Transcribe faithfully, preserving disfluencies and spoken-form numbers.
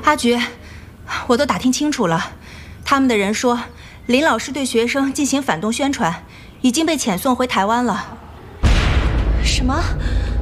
阿菊，我都打听清楚了，他们的人说林老师对学生进行反动宣传，已经被遣送回台湾了。 什么？